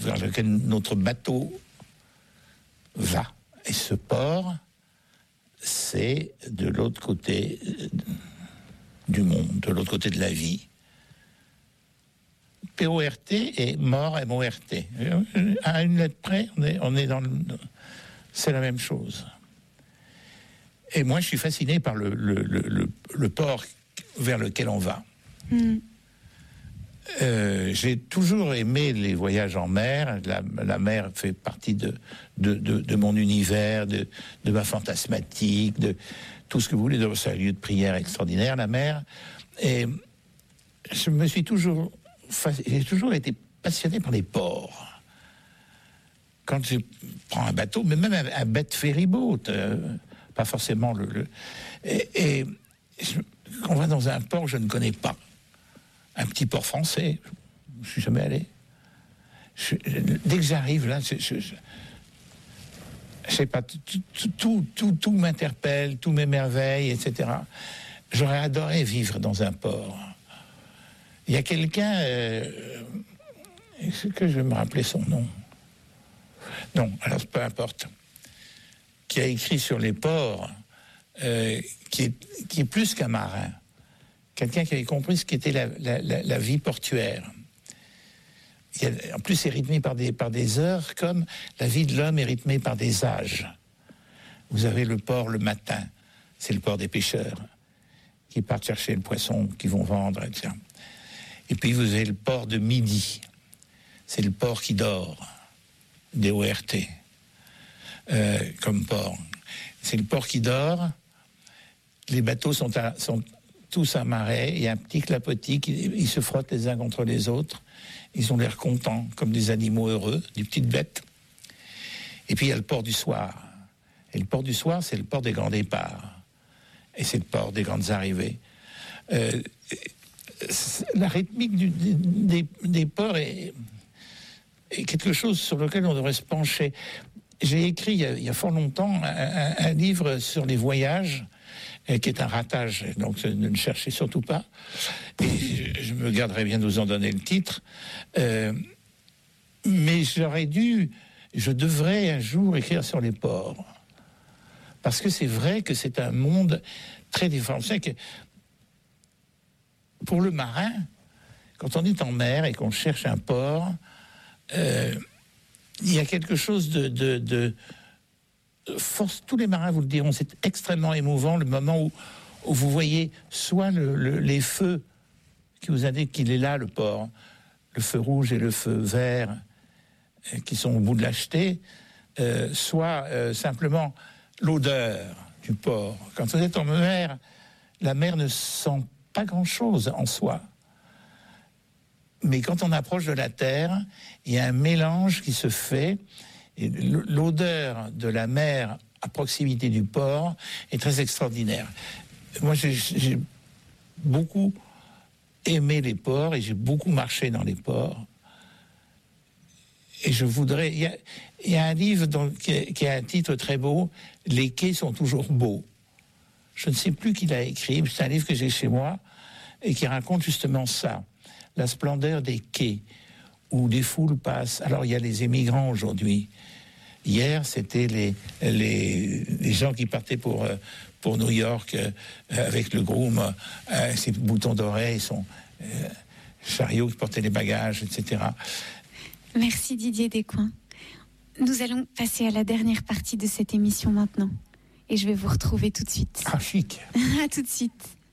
vers lequel notre bateau va. Et ce port, c'est de l'autre côté du monde, de l'autre côté de la vie. P-O-R-T et mort, M-O-R-T. À une lettre près, on est dans c'est la même chose. Et moi, je suis fasciné par le port vers lequel on va. J'ai toujours aimé les voyages en mer. La mer fait partie de mon univers, de ma fantasmatique, de tout ce que vous voulez. C'est un lieu de prière extraordinaire, la mer. Et j'ai toujours été passionné par les ports. Quand je prends un bateau, mais même un bête ferryboat, pas forcément quand on va dans un port que je ne connais pas, un petit port français, je suis jamais allé. Dès que j'arrive là, je sais pas, tout m'interpelle, tout m'émerveille, etc. J'aurais adoré vivre dans un port. Il y a quelqu'un, est-ce que je vais me rappeler son nom? Non, alors peu importe, qui a écrit sur les ports, qui est plus qu'un marin, quelqu'un qui avait compris ce qu'était la vie portuaire. En plus, c'est rythmé par des heures, comme la vie de l'homme est rythmée par des âges. Vous avez le port le matin, c'est le port des pêcheurs, qui partent chercher le poisson qu'ils vont vendre, etc. Et puis vous avez le port de midi, c'est le port qui dort, D-O-R-T, comme port. C'est le port qui dort, les bateaux sont tous amarrés, il y a un petit clapotis, ils se frottent les uns contre les autres, ils ont l'air contents, comme des animaux heureux, des petites bêtes. Et puis il y a le port du soir. Et le port du soir, c'est le port des grands départs. Et c'est le port des grandes arrivées. La rythmique des ports est quelque chose sur lequel on devrait se pencher. J'ai écrit il y a fort longtemps un livre sur les voyages, qui est un ratage, donc ne le cherchez surtout pas. Et je me garderai bien de vous en donner le titre. Mais je devrais un jour écrire sur les ports. Parce que c'est vrai que c'est un monde très différent. C'est que pour le marin, quand on est en mer et qu'on cherche un port, il y a quelque chose de force. Tous les marins vous le diront, c'est extrêmement émouvant le moment où vous voyez soit les feux qui vous indiquent qu'il est là, le port, le feu rouge et le feu vert qui sont au bout de la jetée, soit simplement l'odeur du port. Quand vous êtes en mer, la mer ne sent pas grand-chose en soi. Mais quand on approche de la terre, il y a un mélange qui se fait. Et l'odeur de la mer à proximité du port est très extraordinaire. Moi, j'ai beaucoup aimé les ports et j'ai beaucoup marché dans les ports. Et je voudrais... Il y a un livre qui a un titre très beau, « Les quais sont toujours beaux ». Je ne sais plus qui l'a écrit, c'est un livre que j'ai chez moi et qui raconte justement ça, la splendeur des quais où des foules passent. Alors il y a les émigrants aujourd'hui. Hier, c'était les gens qui partaient pour New York avec le groom, ses boutons d'oreilles, son chariot qui portait les bagages, etc. Merci Didier Descoings. Nous allons passer à la dernière partie de cette émission maintenant. Et je vais vous retrouver tout de suite. Ah, chic. À tout de suite.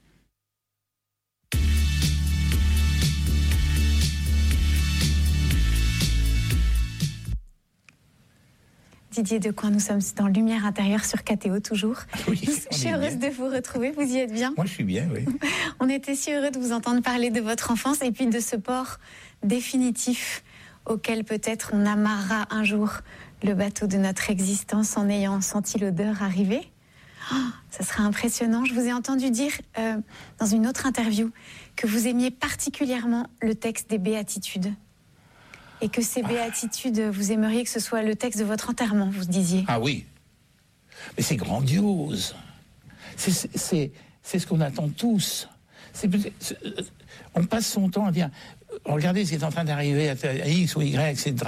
Didier Descoings, nous sommes dans Lumière intérieure sur KTO toujours. Oui, je suis heureuse de vous retrouver, vous y êtes bien? Moi je suis bien, oui. On était si heureux de vous entendre parler de votre enfance et puis de ce port définitif auquel peut-être on amarrera un jour le bateau de notre existence en ayant senti l'odeur arriver. Oh, ça sera impressionnant. Je vous ai entendu dire dans une autre interview que vous aimiez particulièrement le texte des Béatitudes. Et que ces béatitudes, vous aimeriez que ce soit le texte de votre enterrement, vous disiez. Ah oui. Mais c'est grandiose. C'est ce qu'on attend tous. On passe son temps à dire, regardez ce qui est en train d'arriver à X ou Y, etc.